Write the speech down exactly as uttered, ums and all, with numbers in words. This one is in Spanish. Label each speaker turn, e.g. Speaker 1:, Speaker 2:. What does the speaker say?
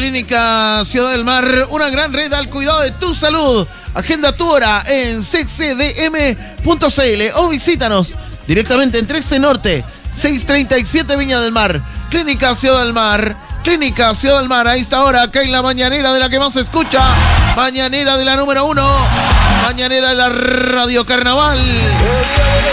Speaker 1: Clínica Ciudad del Mar, una gran red al cuidado de tu salud. Agenda tu hora en c c d m punto c l o visítanos directamente en trece Norte, seiscientos treinta y siete Viña del Mar. Clínica Ciudad del Mar, Clínica Ciudad del Mar. A esta hora, acá en la mañanera de la que más se escucha, mañanera de la número uno, mañanera de la Radio Carnaval.